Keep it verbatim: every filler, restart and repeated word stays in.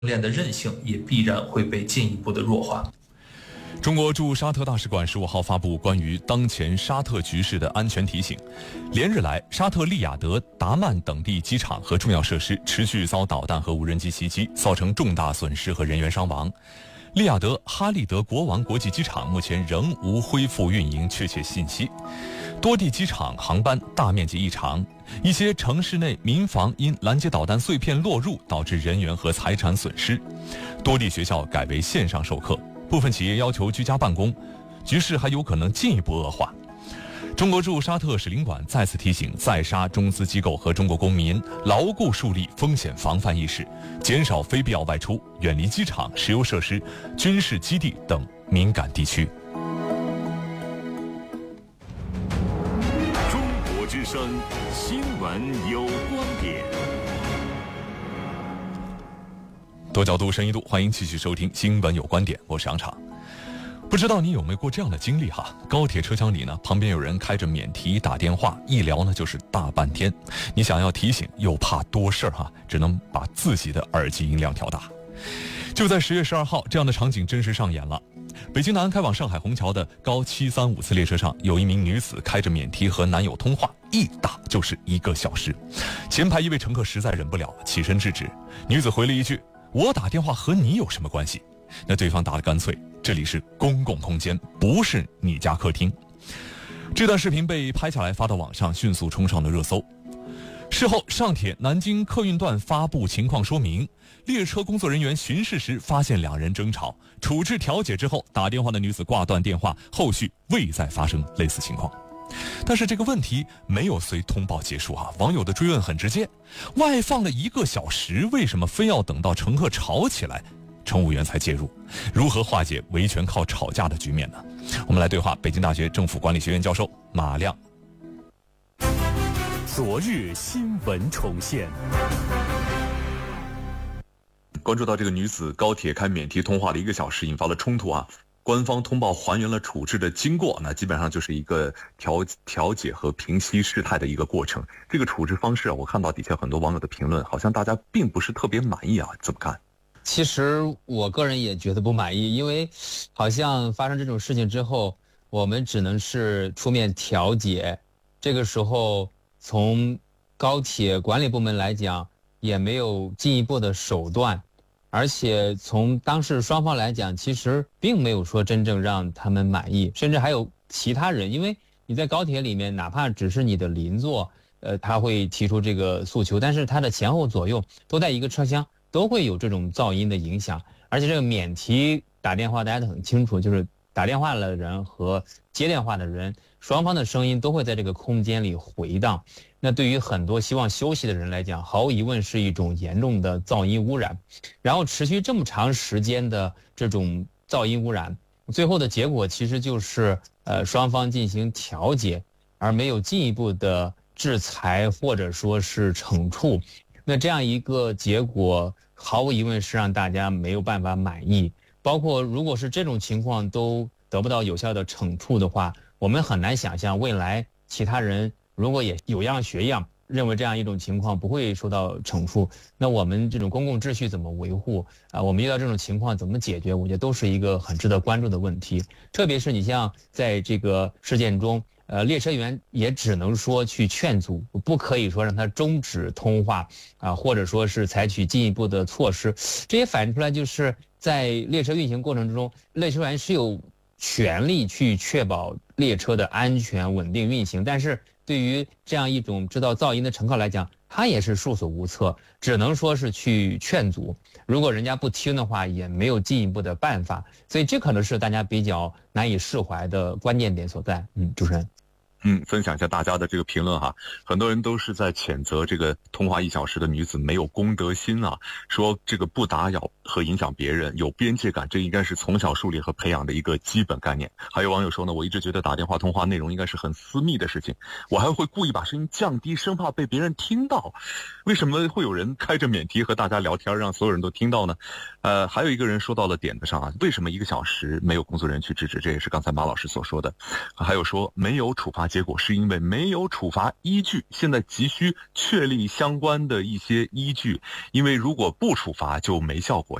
链的韧性也必然会被进一步的弱化。 中国驻沙特大使馆十五号发布关于当前沙特局势的安全提醒。连日来，沙特利雅得、达曼等地机场和重要设施持续遭导弹和无人机袭击，造成重大损失和人员伤亡。利雅得哈利德国王国际机场目前仍无恢复运营确切信息。多地机场航班大面积异常，一些城市内民房因拦截导弹碎片落入，导致人员和财产损失。多地学校改为线上授课，部分企业要求居家办公，局势还有可能进一步恶化。中国驻沙特使领馆再次提醒在沙中资机构和中国公民牢固树立风险防范意识，减少非必要外出，远离机场、石油设施、军事基地等敏感地区。 中国之声新闻有观点， 多角度、深一度，欢迎继续收听新闻有观点，我是杨畅。不知道你有没有过这样的经历哈？高铁车厢里呢，旁边有人开着免提打电话，一聊呢就是大半天。你想要提醒，又怕多事儿哈，只能把自己的耳机音量调大。就在十月十二号，这样的场景真实上演了。北京南开往上海虹桥的高七三五次列车上，有一名女子开着免提和男友通话，一打就是一个小时。前排一位乘客实在忍不了了，起身制止。女子回了一句：“我打电话和你有什么关系？”那对方答得干脆：“这里是公共空间，不是你家客厅。”这段视频被拍下来发到网上，迅速冲上了热搜。事后，上铁南京客运段发布情况说明，列车工作人员巡视时发现两人争吵，处置调解之后，打电话的女子挂断电话，后续未再发生类似情况。但是这个问题没有随通报结束啊，网友的追问很直接：外放了一个小时，为什么非要等到乘客吵起来，乘务员才介入？如何化解维权靠吵架的局面呢？我们来对话北京大学政府管理学院教授马亮。 昨日新闻重现。 关注到这个女子高铁开免提通话了一个小时，引发了冲突啊。官方通报还原了处置的经过，那基本上就是一个调调解和平息事态的一个过程。这个处置方式啊，我看到底下很多网友的评论，好像大家并不是特别满意啊，怎么看？ 其实我个人也觉得不满意，因为好像发生这种事情之后，我们只能是出面调解。这个时候，从高铁管理部门来讲，也没有进一步的手段。而且从当事双方来讲，其实并没有说真正让他们满意，甚至还有其他人，因为你在高铁里面，哪怕只是你的邻座，呃，他会提出这个诉求，但是他的前后左右都在一个车厢，都会有这种噪音的影响。而且这个免提打电话，大家都很清楚，就是打电话的人和接电话的人，双方的声音都会在这个空间里回荡。那对于很多希望休息的人来讲，毫无疑问是一种严重的噪音污染。然后持续这么长时间的这种噪音污染，最后的结果其实就是呃双方进行调解，而没有进一步的制裁或者说是惩处。那这样一个结果，毫无疑问是让大家没有办法满意。包括如果是这种情况都得不到有效的惩处的话，我们很难想象未来其他人如果也有样学样，认为这样一种情况不会受到惩处，那我们这种公共秩序怎么维护啊？我们遇到这种情况怎么解决？我觉得都是一个很值得关注的问题。特别是你像在这个事件中，呃，列车员也只能说去劝阻，不可以说让他终止通话啊，或者说是采取进一步的措施。这也反映出来，就是在列车运行过程之中，列车员是有权利去确保列车的安全稳定运行，但是对于这样一种制造噪音的乘客来讲，他也是束手无策，只能说是去劝阻。如果人家不听的话，也没有进一步的办法。所以这可能是大家比较难以释怀的关键点所在。嗯，主持人。 嗯，分享一下大家的这个评论哈，很多人都是在谴责这个通话一小时的女子没有公德心啊，说这个不打扰和影响别人，有边界感，这应该是从小树立和培养的一个基本概念。还有网友说呢，我一直觉得打电话通话内容应该是很私密的事情，我还会故意把声音降低，生怕被别人听到。为什么会有人开着免提和大家聊天，让所有人都听到呢？呃，还有一个人说到了点子上啊，为什么一个小时没有工作人员去制止？这也是刚才马老师所说的。还有说没有处罚结果是因为没有处罚依据，现在急需确立相关的一些依据，因为如果不处罚就没效果。